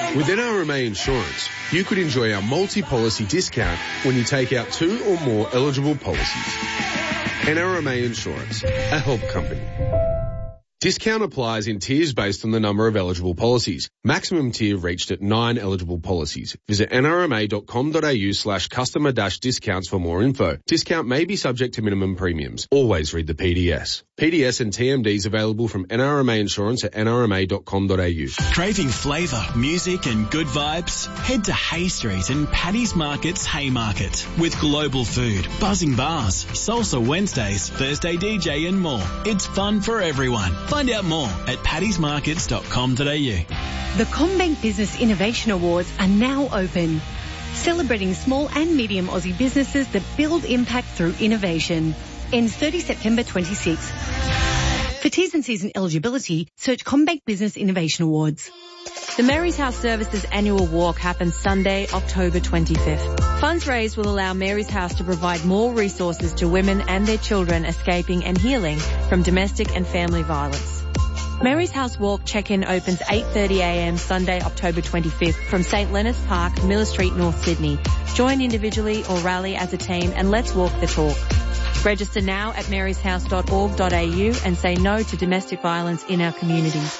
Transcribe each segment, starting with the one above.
With NRMA Insurance, you could enjoy our multi-policy discount when you take out 2 or more eligible policies. NRMA Insurance, a help company. Discount applies in tiers based on the number of eligible policies. Maximum tier reached at 9 eligible policies. Visit nrma.com.au/customer-discounts for more info. Discount may be subject to minimum premiums. Always read the PDS. PDS and TMDs available from NRMA Insurance at nrma.com.au. Craving flavour, music and good vibes? Head to Hay Street and Paddy's Market's Haymarket. With global food, buzzing bars, salsa Wednesdays, Thursday DJ and more. It's fun for everyone. Find out more at paddysmarkets.com.au. The CommBank Business Innovation Awards are now open, celebrating small and medium Aussie businesses that build impact through innovation. Ends 30 September 26. For T's and C's and eligibility, search CommBank Business Innovation Awards. The Mary's House Services annual walk happens Sunday, October 25th. Funds raised will allow Mary's House to provide more resources to women and their children escaping and healing from domestic and family violence. Mary's House Walk check-in opens 8:30am Sunday, October 25th from St Leonard's Park, Miller Street, North Sydney. Join individually or rally as a team and let's walk the talk. Register now at maryshouse.org.au and say no to domestic violence in our communities.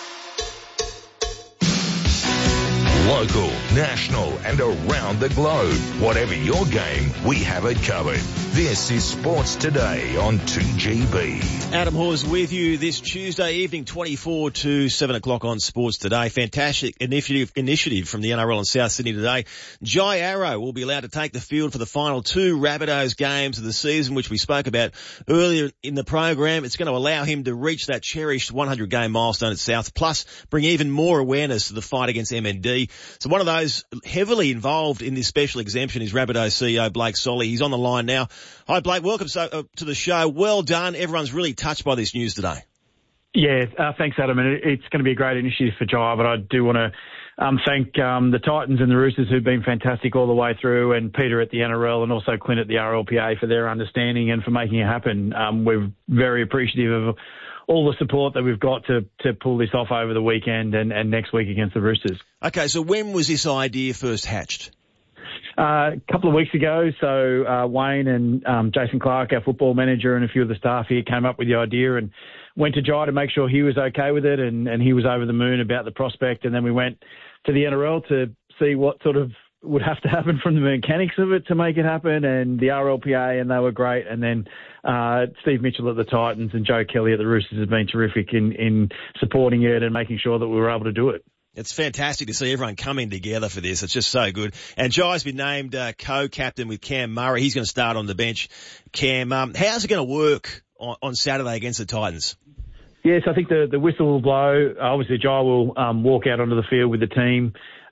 Local, national and around the globe. Whatever your game, we have it covered. This is Sports Today on 2GB. Adam Hawes with you this Tuesday evening, 24 to 7 o'clock on Sports Today. Fantastic initiative from the NRL in South Sydney today. Jai Arrow will be allowed to take the field for the final 2 Rabbitohs games of the season, which we spoke about earlier in the program. It's going to allow him to reach that cherished 100-game milestone at South, plus bring even more awareness to the fight against MND. So one of those heavily involved in this special exemption is Rabbitohs CEO Blake Solly. He's on the line now. Hi, Blake. Welcome to the show. Well done. Everyone's really touched by this news today. Yeah, thanks, Adam. And it's going to be a great initiative for Jai, but I do want to thank the Titans and the Roosters who've been fantastic all the way through, and Peter at the NRL and also Clint at the RLPA for their understanding and for making it happen. We're very appreciative of all the support that we've got to pull this off over the weekend and next week against the Roosters. Okay, so when was this idea first hatched? A couple of weeks ago, so Wayne and Jason Clark, our football manager, and a few of the staff here came up with the idea and went to Jai to make sure he was okay with it, and he was over the moon about the prospect. And then we went to the NRL to see what sort of would have to happen from the mechanics of it to make it happen, and the RLPA, and they were great. And then Steve Mitchell at the Titans and Joe Kelly at the Roosters have been terrific in supporting it and making sure that we were able to do it. It's fantastic to see everyone coming together for this. It's just so good. And Jai's been named co-captain with Cam Murray. He's going to start on the bench. Cam, how's it going to work on Saturday against the Titans? Yes, I think the whistle will blow. Obviously, Jai will walk out onto the field with the team.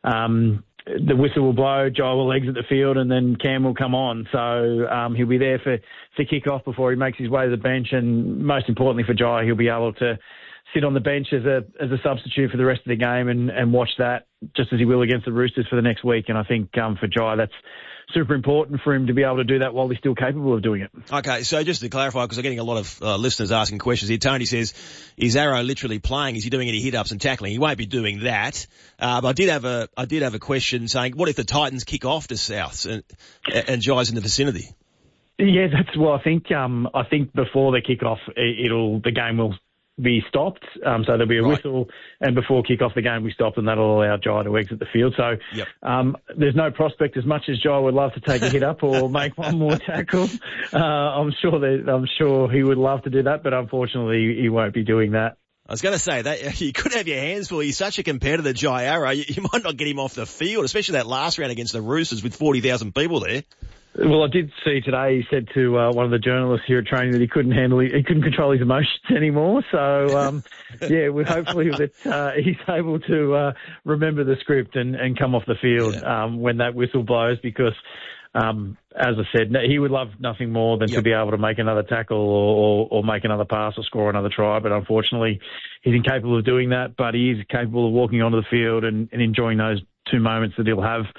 The whistle will blow, Jai will exit the field, and then Cam will come on. So he'll be there for kick-off before he makes his way to the bench. And most importantly for Jai, he'll be able to sit on the bench as a substitute for the rest of the game and watch that just as he will against the Roosters for the next week. And I think for Jai, that's super important for him to be able to do that while he's still capable of doing it. Okay, so just to clarify, because I'm getting a lot of listeners asking questions here, Tony says, is Arrow literally playing? Is he doing any hit-ups and tackling? He won't be doing that. But I did have a question saying, what if the Titans kick off to Souths and Jai's in the vicinity? Yeah, I think before they kick off, the game will be stopped. So there'll be a whistle, and before kick-off the game we stop, and that'll allow Jai to exit the field. So there's no prospect, as much as Jai would love to take a hit up or make one more tackle. I'm sure he would love to do that, but unfortunately he won't be doing that. I was going to say that you could have your hands full. He's such a competitor, Jai Arrow. You might not get him off the field, especially that last round against the Roosters with 40,000 people there. Well, I did see today, he said to one of the journalists here at training that he couldn't control his emotions anymore. So, we hopefully that he's able to remember the script and come off the field when that whistle blows, because as I said, he would love nothing more than to be able to make another tackle or make another pass or score another try. But unfortunately, he's incapable of doing that. But he is capable of walking onto the field and enjoying those 2 moments that he'll have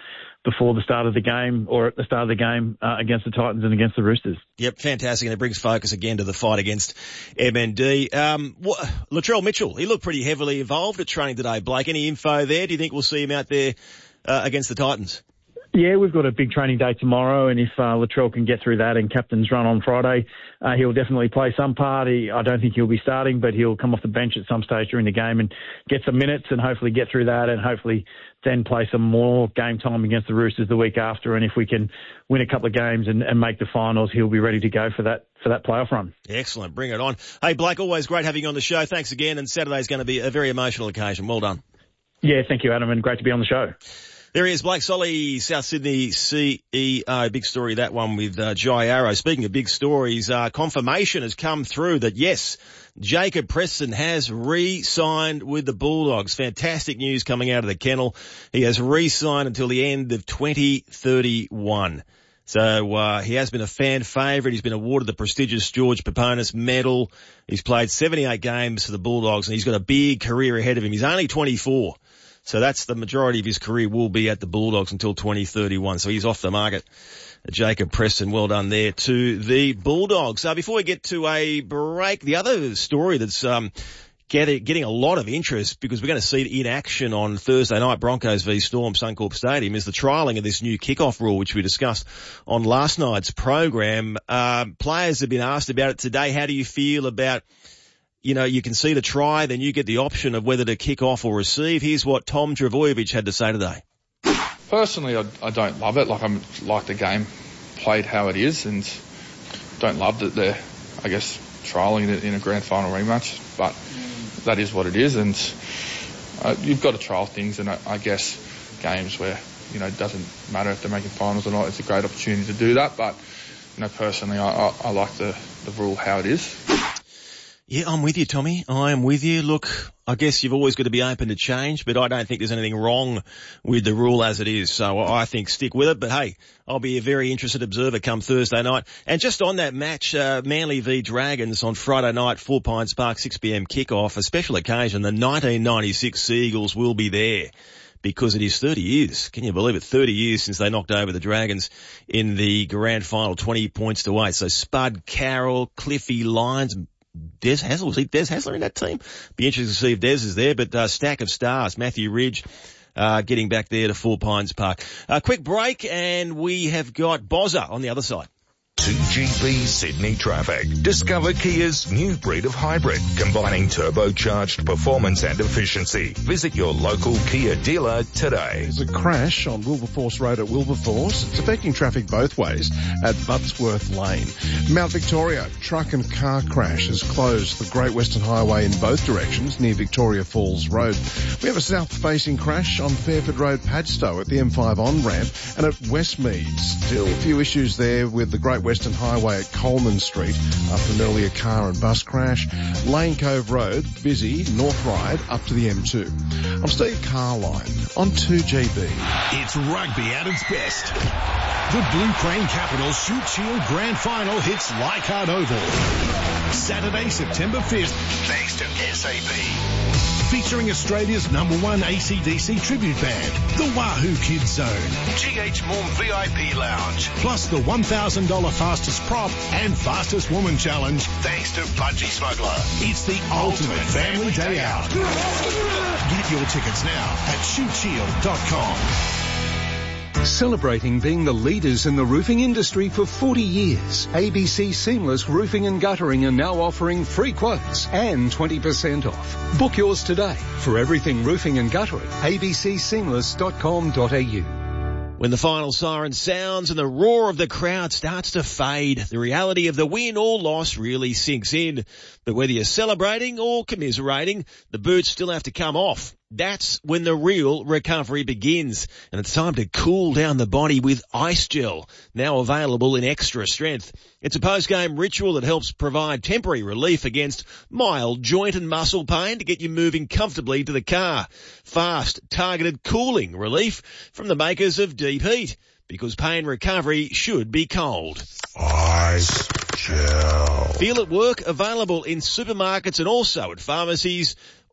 before the start of the game or at the start of the game against the Titans and against the Roosters. Yep, fantastic. And it brings focus again to the fight against MND. Latrell Mitchell, he looked pretty heavily involved at training today, Blake. Any info there? Do you think we'll see him out there against the Titans? Yeah, we've got a big training day tomorrow, and if Latrell can get through that and captain's run on Friday, he'll definitely play some part. I don't think he'll be starting, but he'll come off the bench at some stage during the game and get some minutes and hopefully get through that and hopefully then play some more game time against the Roosters the week after. And if we can win a couple of games and make the finals, he'll be ready to go for that playoff run. Excellent. Bring it on. Hey, Blake, always great having you on the show. Thanks again. And Saturday's going to be a very emotional occasion. Well done. Yeah, thank you, Adam, and great to be on the show. There he is, Blake Solly, South Sydney CEO. Big story, that one with Jai Arrow. Speaking of big stories, confirmation has come through that, yes, Jacob Preston has re-signed with the Bulldogs. Fantastic news coming out of the kennel. He has re-signed until the end of 2031. So he has been a fan favourite. He's been awarded the prestigious George Peponis Medal. He's played 78 games for the Bulldogs, and he's got a big career ahead of him. He's only 24. So that's the majority of his career will be at the Bulldogs until 2031. So he's off the market. Jacob Preston, well done there to the Bulldogs. Before we get to a break, the other story that's getting a lot of interest, because we're going to see it in action on Thursday night, Broncos v Storm, Suncorp Stadium, is the trialling of this new kickoff rule, which we discussed on last night's program. Players have been asked about it today. How do you feel about, you can see the try, then you get the option of whether to kick off or receive? Here's what Tom Trbojevic had to say today. Personally, I don't love it. I like the game played how it is, and don't love that they're, trialling it in a grand final rematch. But that is what it is, and you've got to trial things. And I guess games where it doesn't matter if they're making finals or not, it's a great opportunity to do that. But personally, I like the rule how it is. Yeah, I'm with you, Tommy. I am with you. Look, I guess you've always got to be open to change, but I don't think there's anything wrong with the rule as it is. So I think stick with it. But hey, I'll be a very interested observer come Thursday night. And just on that match, Manly v Dragons on Friday night, 4 Pines Park, 6 p.m. kickoff, a special occasion. The 1996 Seagulls will be there, because it is 30 years. Can you believe it? 30 years since they knocked over the Dragons in the grand final, 20 points to 8. So Spud Carroll, Cliffy Lyons, Des Hasler, was he Des Hasler in that team? Be interested to see if Des is there, but stack of stars. Matthew Ridge getting back there to 4 Pines Park. Quick break, and we have got Bozza on the other side. 2GB Sydney traffic. Discover Kia's new breed of hybrid, combining turbocharged performance and efficiency. Visit your local Kia dealer today. There's a crash on Wilberforce Road at Wilberforce. It's affecting traffic both ways at Buttsworth Lane. Mount Victoria, truck and car crash has closed the Great Western Highway in both directions near Victoria Falls Road. We have a south-facing crash on Fairford Road, Padstow at the M5 on-ramp and at Westmead. Still a few issues there with the Great Western Highway at Coleman Street after an earlier car and bus crash. Lane Cove Road, busy, North Ryde up to the M2. I'm Steve Carline on 2GB. It's rugby at its best. The Blue Crane Capitals Shoot Shield Grand Final hits Leichhardt Oval. Saturday, September 5th, thanks to SAP. Featuring Australia's #1 AC/DC tribute band, the Wahoo Kids Zone, GH Morm VIP Lounge, plus the $1,000 fastest prop and fastest woman challenge, thanks to Budgie Smuggler. It's the ultimate family day out. Get your tickets now at shootshield.com. Celebrating being the leaders in the roofing industry for 40 years, ABC Seamless Roofing and Guttering are now offering free quotes and 20% off. Book yours today for everything roofing and guttering. abcseamless.com.au. When the final siren sounds and the roar of the crowd starts to fade, the reality of the win or loss really sinks in. But whether you're celebrating or commiserating, the boots still have to come off. That's when the real recovery begins, and it's time to cool down the body with Ice Gel, now available in extra strength. It's a post-game ritual that helps provide temporary relief against mild joint and muscle pain to get you moving comfortably to the car. Fast, targeted cooling relief from the makers of Deep Heat, because pain recovery should be cold. Ice Gel. Feel at work, available in supermarkets and also at pharmacies.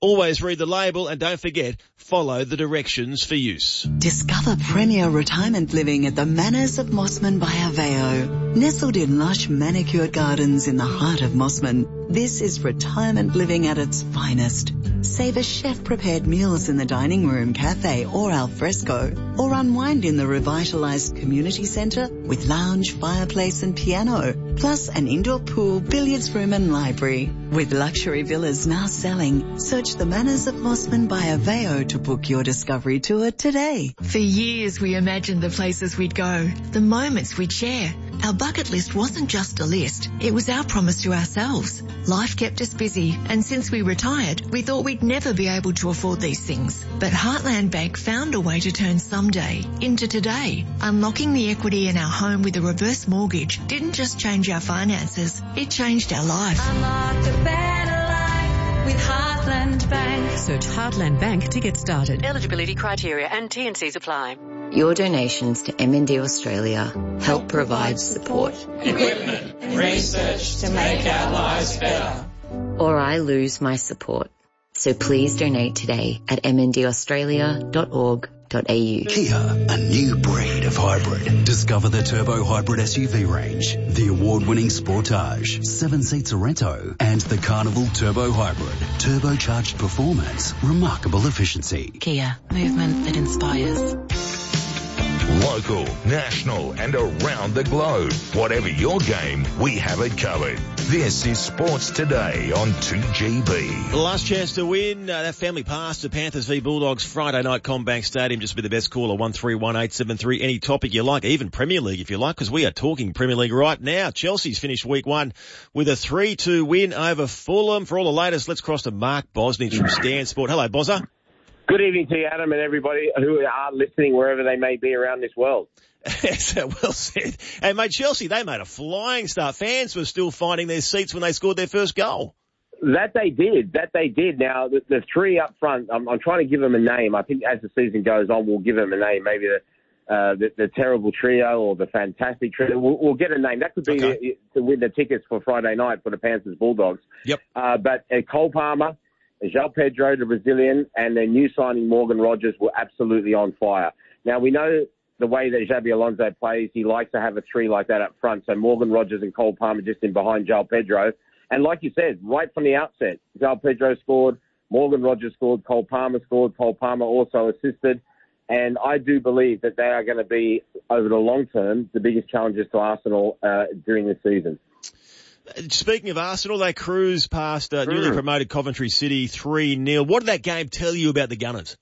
Always read the label and don't forget, follow the directions for use. Discover premier retirement living at the Manors of Mossman by Aveo. Nestled in lush manicured gardens in the heart of Mossman, this is retirement living at its finest. Savour chef-prepared meals in the dining room, cafe or al fresco, or unwind in the revitalised community centre with lounge, fireplace and piano, plus an indoor pool, billiards room and library. With luxury villas now selling, search the Manors of Mossman by Aveo to book your discovery tour today. For years we imagined the places we'd go, the moments we'd share. Our bucket list wasn't just a list, it was our promise to ourselves. Life kept us busy, and since we retired, we thought we'd never be able to afford these things. But Heartland Bank found a way to turn someday into today. Unlocking the equity in our home with a reverse mortgage didn't just change our finances, it changed our life. Unlock a better life with Heartland Bank. Search Heartland Bank to get started. Eligibility criteria and T&Cs apply. Your donations to MND Australia help provide support, equipment, and research to make our lives better. Or I lose my support. So please donate today at mndaustralia.org.au. Kia, a new breed of hybrid. Discover the Turbo Hybrid SUV range, the award-winning Sportage, 7-seat Sorento, and the Carnival Turbo Hybrid. Turbocharged performance, remarkable efficiency. Kia, movement that inspires. Local, national and around the globe. Whatever your game, we have it covered. This is Sports Today on 2GB. The last chance to win that family pass to Panthers v Bulldogs Friday night, CommBank Stadium. Just be the best caller, 131873. Any topic you like, even Premier League if you like, because we are talking Premier League right now. Chelsea's finished week one with a 3-2 win over Fulham. For all the latest, let's cross to Mark Bosnich from Stan Sport. Hello, Bozza. Good evening to you, Adam, and everybody who are listening wherever they may be around this world. Well said. Hey, mate, Chelsea, they made a flying start. Fans were still finding their seats when they scored their first goal. That they did. Now, the three up front, I'm trying to give them a name. I think as the season goes on, we'll give them a name. Maybe the terrible trio or the fantastic trio. We'll get a name. That could be to win the tickets for Friday night for the Panthers Bulldogs. Yep. But Cole Palmer, João Pedro, the Brazilian, and their new signing Morgan Rogers were absolutely on fire. Now, we know the way that Xabi Alonso plays, he likes to have a three like that up front. So Morgan Rogers and Cole Palmer just in behind João Pedro. And like you said, right from the outset, João Pedro scored, Morgan Rogers scored, Cole Palmer scored, Cole Palmer also assisted. And I do believe that they are going to be, over the long term, the biggest challenges to Arsenal during this season. Speaking of Arsenal, they cruised past newly promoted Coventry City 3-0. What did that game tell you about the Gunners?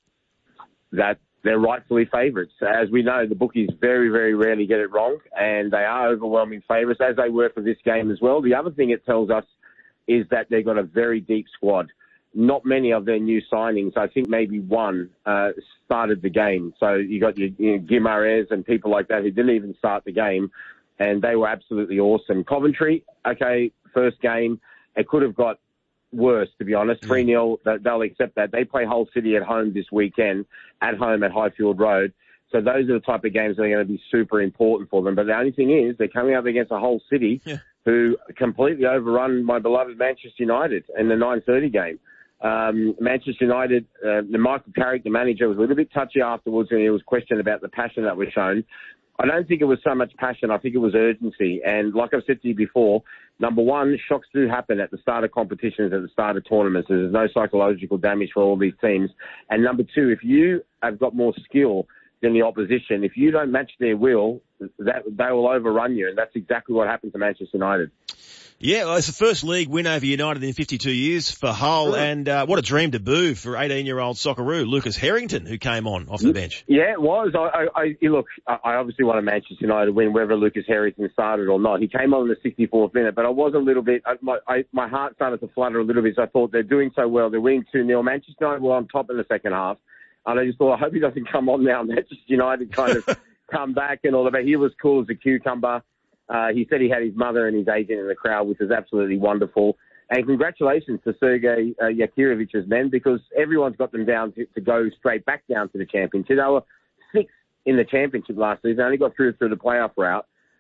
That they're rightfully favourites. As we know, the bookies very, very rarely get it wrong, and they are overwhelming favourites, as they were for this game as well. The other thing it tells us is that they've got a very deep squad. Not many of their new signings, I think maybe one, started the game. So you got your Guimarães and people like that who didn't even start the game, and they were absolutely awesome. Coventry, okay, first game, it could have got worse, to be honest. 3-0, they'll accept that. They play Hull City at home this weekend, at home at Highfield Road. So those are the type of games that are going to be super important for them. But the only thing is, they're coming up against a Hull City who completely overrun my beloved Manchester United in the 9:30 game. Manchester United, the Michael Carrick, the manager, was a little bit touchy afterwards, and he was questioned about the passion that was shown. I don't think it was so much passion. I think it was urgency. And like I've said to you before, number one, shocks do happen at the start of competitions, at the start of tournaments. There's no psychological damage for all these teams. And number two, if you have got more skill than the opposition, if you don't match their will, they will overrun you. And that's exactly what happened to Manchester United. Yeah, well, it's the first league win over United in 52 years for Hull, and what a dream debut for 18-year-old Socceroo, Lucas Harrington, who came on off the bench. Yeah, it was. Look, I obviously want a Manchester United win, whether Lucas Harrington started or not. He came on in the 64th minute, but I was a little bit, my heart started to flutter a little bit, so I thought they're doing so well. They're winning 2-0. Manchester United were on top in the second half, and I just thought, I hope he doesn't come on now. Manchester United kind of come back and all of that. He was cool as a cucumber. He said he had his mother and his agent in the crowd, which is absolutely wonderful. And congratulations to Sergei Yakirevic's men, because everyone's got them down to go straight back down to the championship. They were 6th in the championship last season, only got through the playoff route.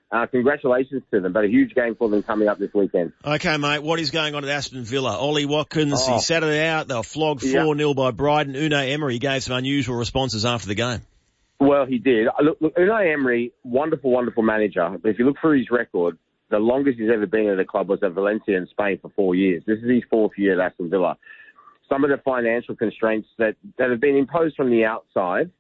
congratulations to them, but a huge game for them coming up this weekend. Okay, mate, what is going on at Aston Villa? Ollie Watkins, he sat it out. They were flogged 4-0 by Brighton. Unai Emery gave some unusual responses after the game. Well, he did. Look, Unai Emery, wonderful, wonderful manager. But if you look through his record, the longest he's ever been at a club was at Valencia in Spain for 4 years. This is his 4th year at Aston Villa. Some of the financial constraints that have been imposed from the outside,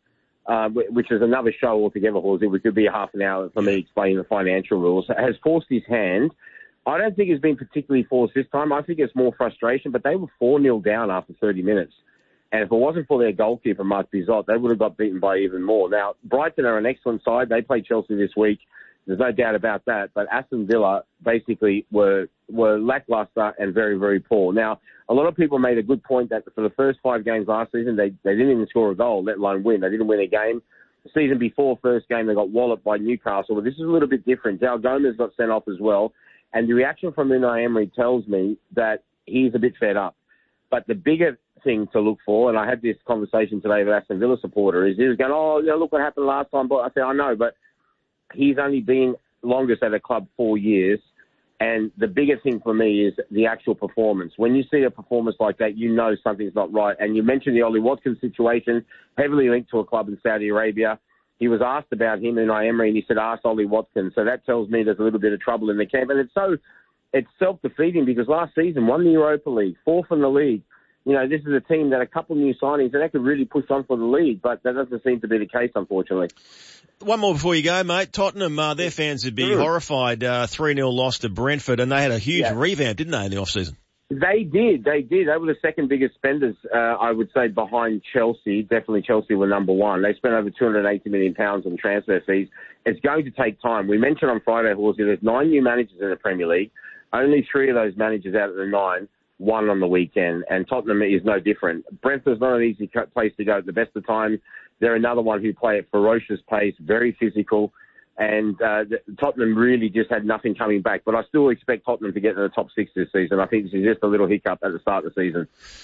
which is another show altogether, Horsey, which could be a half an hour for me explaining the financial rules, has forced his hand. I don't think it's been particularly forced this time. I think it's more frustration, but they were 4-0 down after 30 minutes. And if it wasn't for their goalkeeper, Marc Bizot, they would have got beaten by even more. Now, Brighton are an excellent side. They play Chelsea this week. There's no doubt about that. But Aston Villa basically were lackluster and very, very poor. Now, a lot of people made a good point that for the first 5 games last season, they didn't even score a goal, let alone win. They didn't win a game. The season before, first game, they got walloped by Newcastle. But this is a little bit different. João Gomes got sent off as well. And the reaction from Unai Emery tells me that he's a bit fed up. But the bigger thing to look for, and I had this conversation today with Aston Villa supporter, is he was going, look what happened last time. But I said, I know, but he's only been longest at a club 4 years. And the bigger thing for me is the actual performance. When you see a performance like that, you know something's not right. And you mentioned the Ollie Watkins situation, heavily linked to a club in Saudi Arabia. He was asked about him, Unai Emery, and he said, ask Ollie Watkins. So that tells me there's a little bit of trouble in the camp. And it's self-defeating because last season, won the Europa League, 4th in the league. You know, this is a team that a couple of new signings, and they could really push on for the league, but that doesn't seem to be the case, unfortunately. One more before you go, mate. Tottenham, their fans would be horrified, 3-0 loss to Brentford, and they had a huge revamp, didn't they, in the off-season? They did. They were the second biggest spenders, I would say, behind Chelsea. Definitely Chelsea were number one. They spent over £280 million on transfer fees. It's going to take time. We mentioned on Friday, Horsey, there's 9 new managers in the Premier League. Only 3 of those managers out of the 9 won on the weekend, and Tottenham is no different. Brentford's not an easy place to go at the best of times. They're another one who play at ferocious pace, very physical, and Tottenham really just had nothing coming back. But I still expect Tottenham to get in the top 6 this season. I think this is just a little hiccup at the start of the season.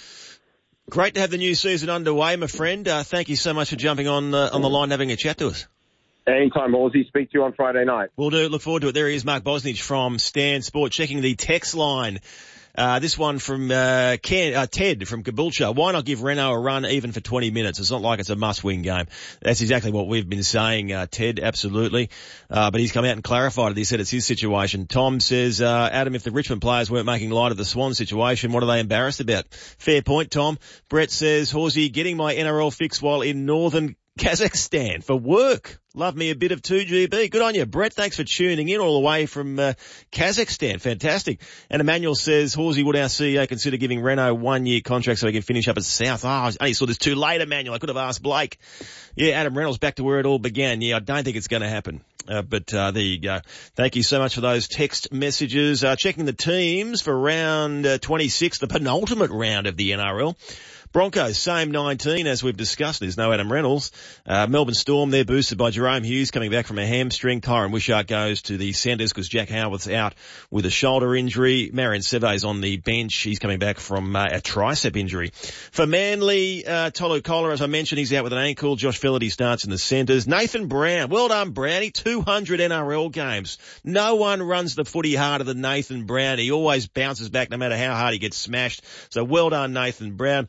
Great to have the new season underway, my friend. Thank you so much for jumping on the line and having a chat to us. Anytime, Horsey. Speak to you on Friday night. We'll do. Look forward to it. There he is, Mark Bosnich from Stan Sport, checking the text line. This one from Ted from Caboolture. Why not give Renault a run even for 20 minutes? It's not like it's a must-win game. That's exactly what we've been saying, Ted, absolutely. But he's come out and clarified it. He said it's his situation. Tom says, Adam, if the Richmond players weren't making light of the Swan situation, what are they embarrassed about? Fair point, Tom. Brett says, Horsey, getting my NRL fix while in northern Kazakhstan for work. Love me a bit of 2GB. Good on you, Brett. Thanks for tuning in all the way from Kazakhstan. Fantastic. And Emmanuel says, Horsey, would our CEO consider giving Renault 1-year contract so he can finish up at South? Oh, I only saw this too late, Emmanuel. I could have asked Blake. Yeah, Adam Reynolds back to where it all began. Yeah, I don't think it's going to happen. But there you go. Thank you so much for those text messages. Checking the teams for round 26, the penultimate round of the NRL. Broncos, same 19 as we've discussed. There's no Adam Reynolds. Melbourne Storm, they're boosted by Jerome Hughes coming back from a hamstring. Kyron Wishart goes to the centres because Jack Howarth's out with a shoulder injury. Marion Seve's on the bench. He's coming back from a tricep injury. For Manly, Tolu Kola, as I mentioned, he's out with an ankle. Josh Fillaty starts in the centres. Nathan Brown, well done, Brownie. 200 NRL games. No one runs the footy harder than Nathan Brown. He always bounces back no matter how hard he gets smashed. So well done, Nathan Brown.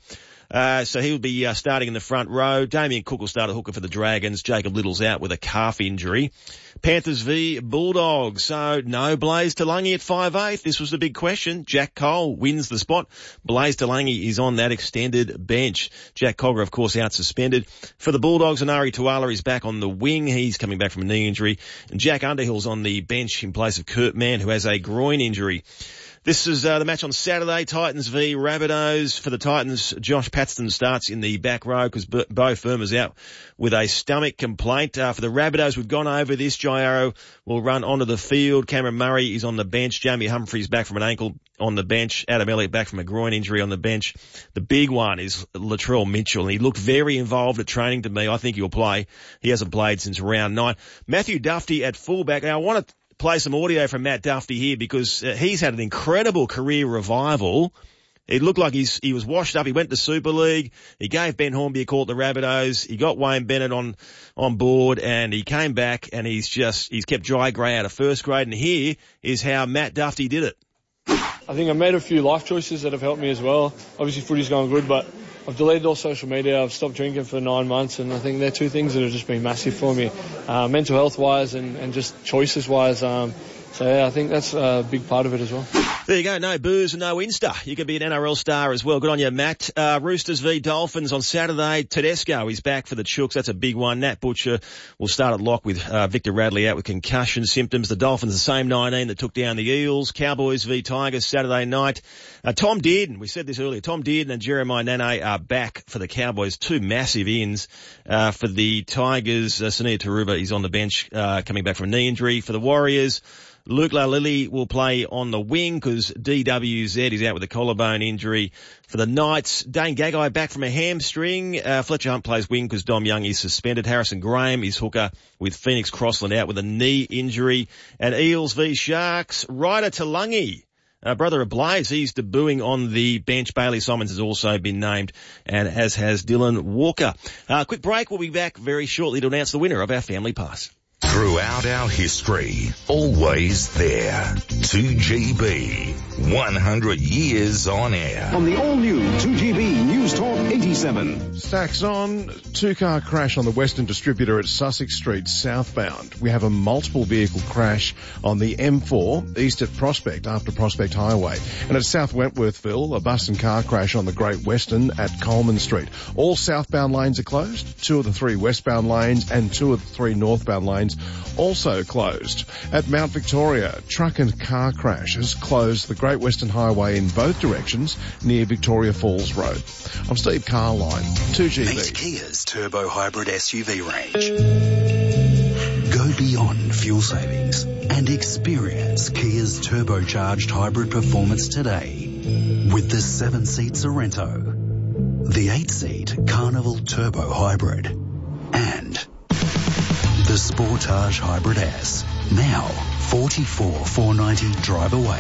So he'll be starting in the front row. Damien Cook will start at hooker for the Dragons. Jacob Little's out with a calf injury. Panthers v Bulldogs. So no Blaze Talangi at 5'8". This was the big question. Jack Cole wins the spot. Blaze Talangi is on that extended bench. Jack Cogger, of course, out suspended. For the Bulldogs, Anari Tuala is back on the wing. He's coming back from a knee injury. And Jack Underhill's on the bench in place of Kurt Mann, who has a groin injury. This is the match on Saturday, Titans v Rabbitohs. For the Titans, Josh Paxton starts in the back row because Bo Firma's out with a stomach complaint. For the Rabbitohs, we've gone over this. Jai Arrow will run onto the field. Cameron Murray is on the bench. Jamie Humphries back from an ankle on the bench. Adam Elliott back from a groin injury on the bench. The big one is Latrell Mitchell, and he looked very involved at training to me. I think he'll play. He hasn't played since round 9. Matthew Duffy at fullback. Now, I want to play some audio from Matt Duffy here because he's had an incredible career revival It looked like he was washed up. He went to Super League. He gave Ben Hornby a call at the Rabbitohs. He got Wayne Bennett on board, and he came back, and he's kept Jai Gray out of first grade. And here is how Matt Dufty did it. I think I made a few life choices that have helped me as well. Obviously, footy's going good, but I've deleted all social media. I've stopped drinking for 9 months, and I think they're two things that have just been massive for me, mental health-wise and just choices-wise. So, yeah, I think that's a big part of it as well. There you go. No booze and no Insta. You could be an NRL star as well. Good on you, Matt. Roosters v Dolphins on Saturday. Tedesco is back for the Chooks. That's a big one. Nat Butcher will start at lock with Victor Radley out with concussion symptoms. The Dolphins, the same 19 that took down the Eels. Cowboys v Tigers Saturday night. Tom Dearden, we said this earlier, Tom Dearden and Jeremiah Nane are back for the Cowboys. Two massive ins. For the Tigers, Sania Taruba is on the bench, coming back from a knee injury. For the Warriors, Luke Lalili will play on the wing because DWZ is out with a collarbone injury. For the Knights, Dane Gagai back from a hamstring. Fletcher Hunt plays wing because Dom Young is suspended. Harrison Graham is hooker with Phoenix Crossland out with a knee injury. And Eels v Sharks, Ryder Talangi, brother of Blaze, he's debuting on the bench. Bailey Simons has also been named, and as has Dylan Walker. Quick break. We'll be back very shortly to announce the winner of our Family Pass. Throughout our history, always there. 2GB, 100 years on air. On the all-new 2GB News Talk 87. Stacks on, two-car crash on the Western Distributor at Sussex Street southbound. We have a multiple vehicle crash on the M4 east at Prospect after Prospect Highway. And at South Wentworthville, a bus and car crash on the Great Western at Coleman Street. All southbound lanes are closed. 2 of the 3 westbound lanes and 2 of the 3 northbound lanes also closed. At Mount Victoria, truck and car crash has closed the Great Western Highway in both directions near Victoria Falls Road. I'm Steve Carline, 2GB. Meet Kia's Turbo Hybrid SUV range. Go beyond fuel savings and experience Kia's turbocharged hybrid performance today with the 7-seat Sorento, the 8-seat Carnival Turbo Hybrid, and the Sportage Hybrid S, now 44,490 drive away.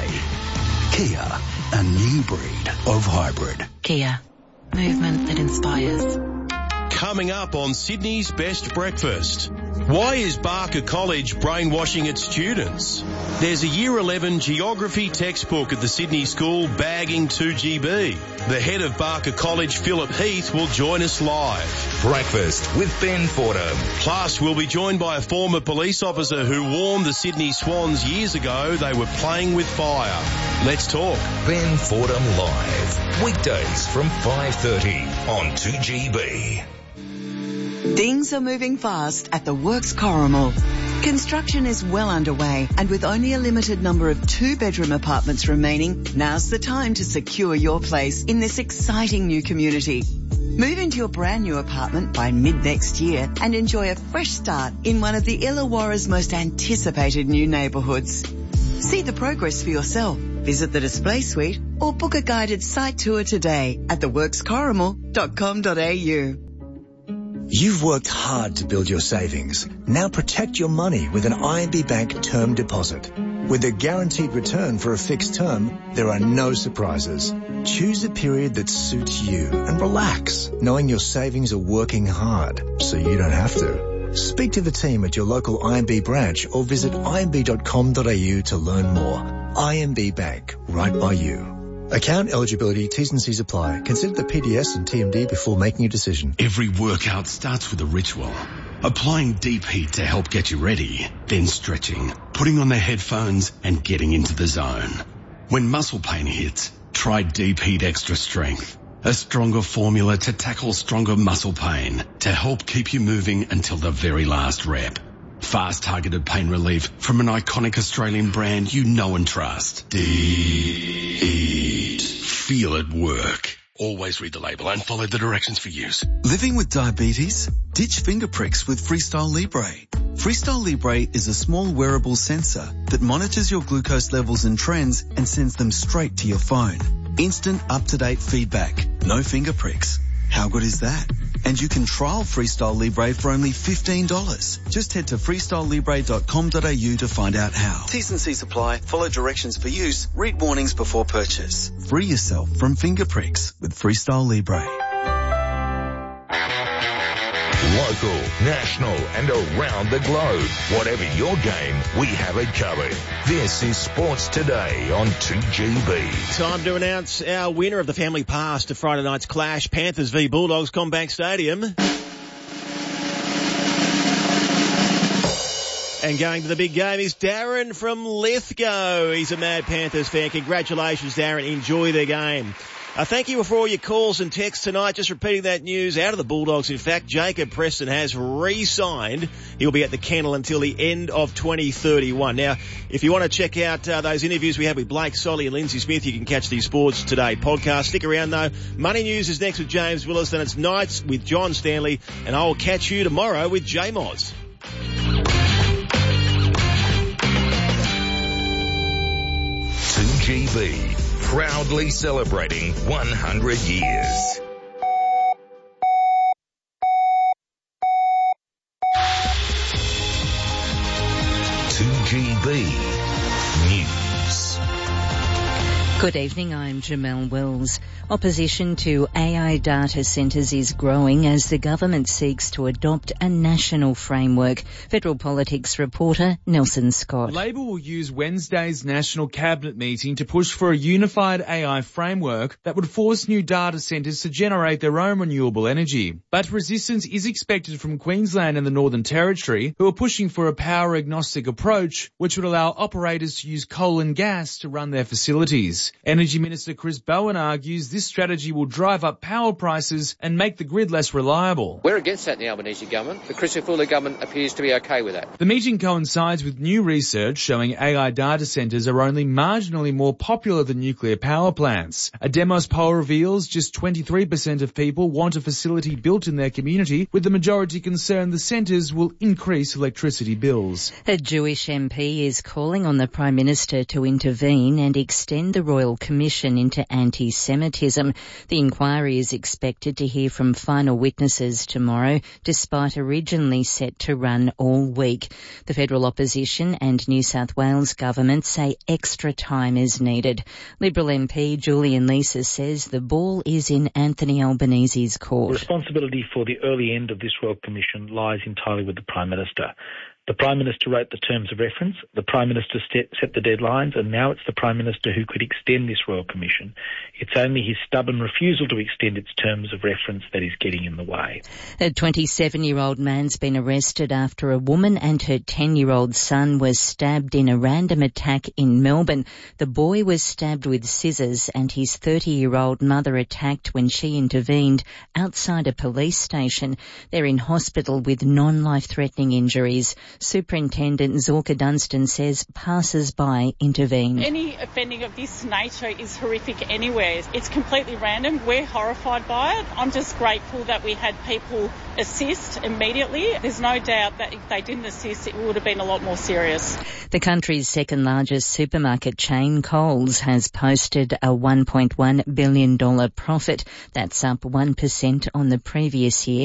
Kia, a new breed of hybrid. Kia, movement that inspires. Coming up on Sydney's Best Breakfast. Why is Barker College brainwashing its students? There's a Year 11 geography textbook at the Sydney school bagging 2GB. The head of Barker College, Philip Heath, will join us live. Breakfast with Ben Fordham. Plus, we'll be joined by a former police officer who warned the Sydney Swans years ago they were playing with fire. Let's talk. Ben Fordham Live. Weekdays from 5:30 on 2GB. Things are moving fast at the Works Corrimal. Construction is well underway, and with only a limited number of 2-bedroom apartments remaining, now's the time to secure your place in this exciting new community. Move into your brand new apartment by mid-next year and enjoy a fresh start in one of the Illawarra's most anticipated new neighbourhoods. See the progress for yourself. Visit the display suite or book a guided site tour today at theworkscorrimal.com.au. You've worked hard to build your savings. Now protect your money with an IMB Bank term deposit. With a guaranteed return for a fixed term, there are no surprises. Choose a period that suits you and relax, knowing your savings are working hard, so you don't have to. Speak to the team at your local IMB branch or visit imb.com.au to learn more. IMB Bank, right by you. Account eligibility, T's and C's apply. Consider the PDS and TMD before making a decision. Every workout starts with a ritual. Applying deep heat to help get you ready, then stretching, putting on the headphones and getting into the zone. When muscle pain hits, try Deep Heat Extra Strength. A stronger formula to tackle stronger muscle pain to help keep you moving until the very last rep. Fast targeted pain relief from an iconic Australian brand you know and trust. Deep. Feel it work. Always read the label and follow the directions for use. Living with diabetes? Ditch finger pricks with Freestyle Libre. Freestyle Libre is a small wearable sensor that monitors your glucose levels and trends and sends them straight to your phone. Instant up-to-date feedback. No finger pricks. How good is that? And you can trial Freestyle Libre for only $15. Just head to freestylelibre.com.au to find out how. T's and C's apply. Follow directions for use. Read warnings before purchase. Free yourself from finger pricks with Freestyle Libre. Local, national and around the globe. Whatever your game, we have it covered. This is Sports Today on 2GB. Time to announce our winner of the family pass to Friday night's clash, Panthers v Bulldogs, CommBank Stadium. And going to the big game is Darren from Lithgow. He's a mad Panthers fan. Congratulations, Darren. Enjoy the game. Thank you for all your calls and texts tonight. Just repeating that news out of the Bulldogs. In fact, Jacob Preston has re-signed. He'll be at the kennel until the end of 2031. Now, if you want to check out those interviews we had with Blake Solly and Lindsay Smith, you can catch the Sports Today podcast. Stick around though. Money News is next with James Willis, then it's Nights with John Stanley, and I'll catch you tomorrow with J-Moz. GB, proudly celebrating 100 years. News. Good evening, I'm Jamelle Wells. Opposition to AI data centres is growing as the government seeks to adopt a national framework. Federal Politics reporter Nelson Scott. Labor will use Wednesday's National Cabinet meeting to push for a unified AI framework that would force new data centres to generate their own renewable energy. But resistance is expected from Queensland and the Northern Territory, who are pushing for a power-agnostic approach, which would allow operators to use coal and gas to run their facilities. Energy Minister Chris Bowen argues this strategy will drive up power prices and make the grid less reliable. We're against that in the Albanese government. The Crisafulli government appears to be okay with that. The meeting coincides with new research showing AI data centres are only marginally more popular than nuclear power plants. A Demos poll reveals just 23% of people want a facility built in their community, with the majority concerned the centres will increase electricity bills. A Jewish MP is calling on the Prime Minister to intervene and extend the Royal Commission into anti-Semitism. The inquiry is expected to hear from final witnesses tomorrow, despite originally set to run all week. The federal opposition and New South Wales government say extra time is needed. Liberal MP Julian Leeser says the ball is in Anthony Albanese's court. The responsibility for the early end of this Royal Commission lies entirely with the Prime Minister. The Prime Minister wrote the terms of reference, the Prime Minister set the deadlines, and now it's the Prime Minister who could extend this Royal Commission. It's only his stubborn refusal to extend its terms of reference that is getting in the way. A 27-year-old man's been arrested after a woman and her 10-year-old son was stabbed in a random attack in Melbourne. The boy was stabbed with scissors and his 30-year-old mother attacked when she intervened outside a police station. They're in hospital with non-life-threatening injuries. Superintendent Zorka Dunstan says passers-by intervene. Any offending of this nature is horrific anywhere. It's completely random. We're horrified by it. I'm just grateful that we had people assist immediately. There's no doubt that if they didn't assist, it would have been a lot more serious. The country's second largest supermarket chain, Coles, has posted a $1.1 billion profit. That's up 1% on the previous year.